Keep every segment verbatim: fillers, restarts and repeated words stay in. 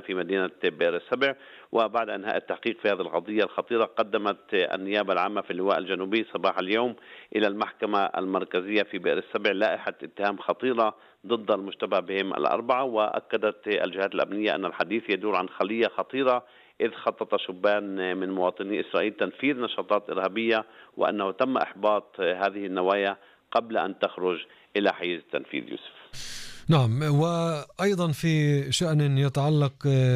في مدينة بئر السبع. وبعد انهاء التحقيق في هذه القضية الخطيرة قدمت النيابة العامة في اللواء الجنوبي صباح اليوم إلى المحكمة المركزية في بئر السبع لائحة اتهام خطيرة ضد المشتبه بهم الأربعة. وأكدت الجهات الأمنية أن الحديث يدور عن خلية خطيرة إذ خطط شبان من مواطني إسرائيل تنفيذ نشاطات إرهابية، وأنه تم إحباط هذه النوايا قبل أن تخرج إلى حيز التنفيذ. يوسف. نعم، وأيضا في شأن يتعلق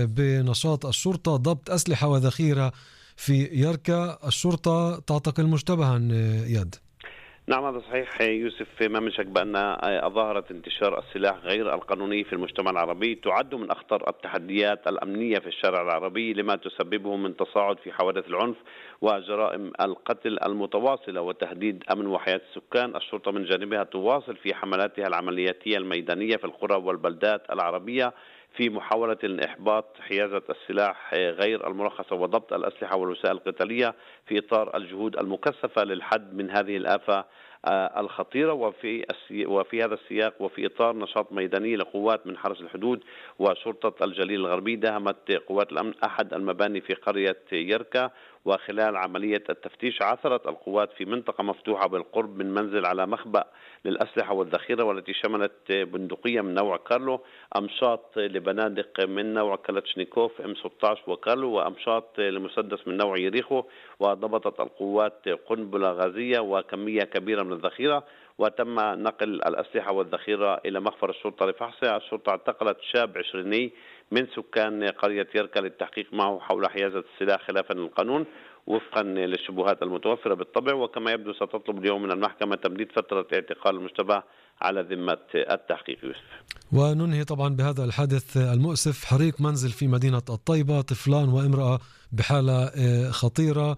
بنشاط الشرطة ضبط أسلحة وذخيرة في يركا، الشرطة تعتقل مشتبها يد. نعم هذا صحيح يوسف، ما من شك بأن ظاهرة انتشار السلاح غير القانوني في المجتمع العربي تعد من أخطر التحديات الأمنية في الشارع العربي لما تسببه من تصاعد في حوادث العنف وجرائم القتل المتواصلة وتهديد أمن وحياة السكان. الشرطة من جانبها تواصل في حملاتها العملياتية الميدانية في القرى والبلدات العربية في محاولة إحباط حيازة السلاح غير المرخصة وضبط الأسلحة والوسائل القتالية في إطار الجهود المكثفة للحد من هذه الآفة الخطيرة. وفي وفي هذا السياق وفي إطار نشاط ميداني لقوات من حرس الحدود وشرطة الجليل الغربي داهمت قوات الأمن أحد المباني في قرية يركا، وخلال عملية التفتيش عثرت القوات في منطقة مفتوحة بالقرب من منزل على مخبأ للأسلحة والذخيرة والتي شملت بندقية من نوع كارلو، أمشاط لبنادق من نوع كلاتشنيكوف إم ستة عشر وكارلو، وأمشاط لمسدس من نوع يريخو. وضبطت القوات قنبلة غازية وكمية كبيرة من الذخيرة، وتم نقل الأسلحة والذخيرة إلى مخفر الشرطة لفحصها. الشرطة اعتقلت شاب عشريني من سكان قرية يركا للتحقيق معه حول حيازة السلاح خلافا للقانون وفقا للشبهات المتوفرة بالطبع. وكما يبدو ستطلب اليوم من المحكمة تمديد فترة اعتقال المشتبه على ذمة التحقيق. يوسف. وننهي طبعا بهذا الحادث المؤسف، حريق منزل في مدينة الطيبة، طفلان وامرأة بحالة خطيرة،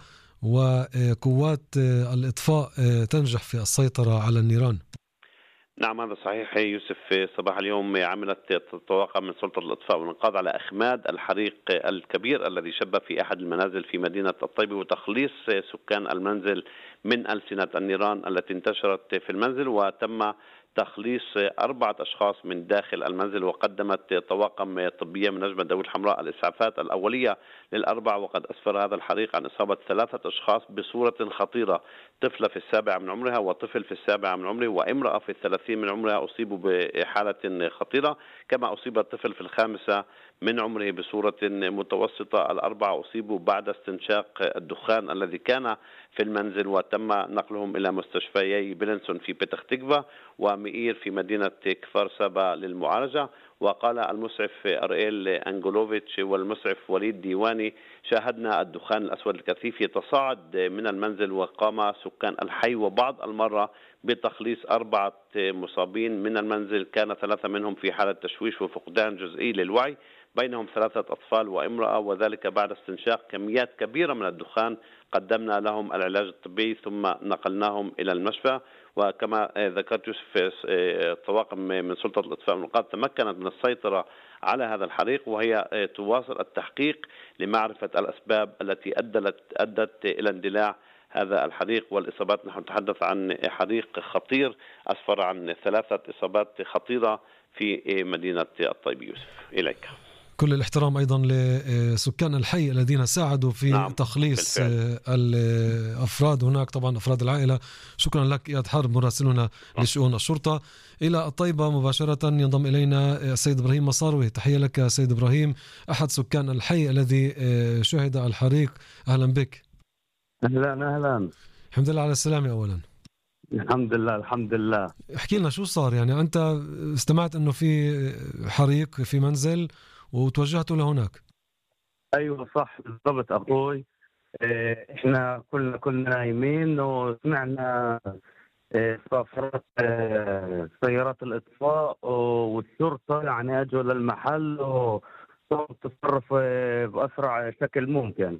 وقوات الإطفاء تنجح في السيطرة على النيران. نعم هذا صحيح يوسف، صباح اليوم عملت طواقم من سلطة الإطفاء والإنقاذ على إخماد الحريق الكبير الذي شب في أحد المنازل في مدينة الطيبة وتخليص سكان المنزل من ألسنة النيران التي انتشرت في المنزل. وتم تخليص أربعة أشخاص من داخل المنزل، وقدمت طواقم طبية من نجمة داوود الحمراء الإسعافات الأولية للأربع. وقد أسفر هذا الحريق عن إصابة ثلاثة أشخاص بصورة خطيرة، طفلة في السابعة من عمرها وطفل في السابعة من عمره وامرأة في الثلاثين من عمرها أصيبوا بحالة خطيرة، كما أصيب الطفل في الخامسة من عمره بصورة متوسطة. الأربعة أصيبوا بعد استنشاق الدخان الذي كان في المنزل، وتم نقلهم إلى مستشفيي بلنسون في بتخ تكفا ومئير في مدينة كفار سابا للمعالجة. وقال المسعف أريل أنجلوفيتش والمسعف وليد ديواني: شاهدنا الدخان الأسود الكثيف يتصاعد من المنزل، وقام سكان الحي وبعض المرة بتخليص أربعة مصابين من المنزل، كان ثلاثة منهم في حالة تشويش وفقدان جزئي للوعي، بينهم ثلاثة أطفال وامرأة، وذلك بعد استنشاق كميات كبيرة من الدخان. قدمنا لهم العلاج الطبي ثم نقلناهم إلى المشفى. وكما ذكرت يوسف، طواقم من سلطة الإطفاء والإنقاذ تمكنت من السيطرة على هذا الحريق، وهي تواصل التحقيق لمعرفة الأسباب التي أدت أدت إلى اندلاع هذا الحريق والإصابات. نحن نتحدث عن حريق خطير أسفر عن ثلاثة إصابات خطيرة في مدينة الطيبة. يوسف إليك. كل الاحترام أيضا لسكان الحي الذين ساعدوا في نعم تخليص بالفعل. الأفراد هناك، طبعا أفراد العائلة. شكرا لك إياد حرب مراسلنا لشؤون الشرطة. إلى الطيبة مباشرة ينضم إلينا السيد إبراهيم مصاروي. تحية لك سيد إبراهيم، أحد سكان الحي الذي شهد الحريق. أهلا بك. أهلا أهلا. الحمد لله على السلامة أولا. الحمد لله الحمد لله. احكي لنا شو صار، يعني أنت استمعت أنه في حريق في منزل وتوجهتوا لهناك. ايوه صح بالضبط اخوي. اه احنا كلنا كنا نايمين وسمعنا اه صفرات اه سيارات الاطفاء والشرطه، يعني اجوا للمحل وصاروا تتصرف اه باسرع شكل ممكن.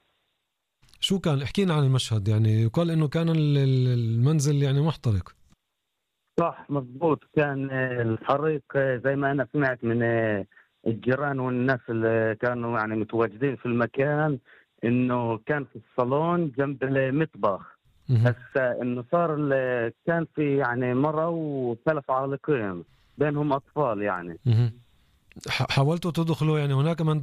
شو كان؟ احكينا عن المشهد. يعني يقال انه كان المنزل يعني محترق. صح مضبوط، كان الحريق زي ما انا سمعت من الجيران والناس اللي كانوا يعني متواجدين في المكان، انه كان في الصالون جنب المطبخ. هسه انه صار كان في يعني مرة وثلاث عالقين بينهم اطفال يعني. حاولتوا تدخلوا، يعني هناك من